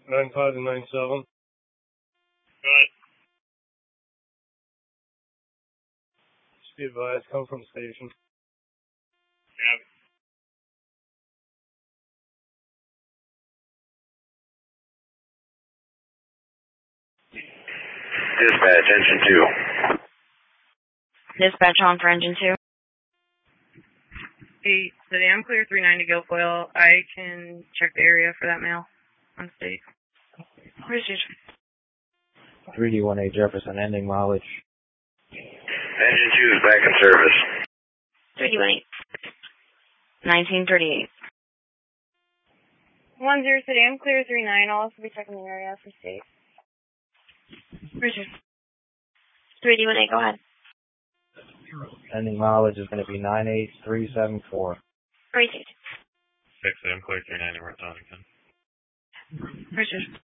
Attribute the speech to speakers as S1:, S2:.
S1: 95 to 97.
S2: Go ahead.
S1: Just be advised, come from station.
S2: Yeah.
S3: Dispatch, engine 2.
S4: Dispatch on for engine 2.
S5: Hey, City, I'm clear 39 to Guilfoyle. I can check the area for that mail on state.
S4: Where's your...
S6: 3D18 Jefferson, ending mileage.
S3: Engine 2 is back in service.
S4: 3D18. 1938.
S5: 10 City, I'm clear 39. I'll also be checking the area for state.
S4: Where's your... 3D18, go ahead.
S6: Ending mileage is going to be 98374.
S4: 36.
S2: 6, I'm clear 39 North Donington.
S4: Where's your...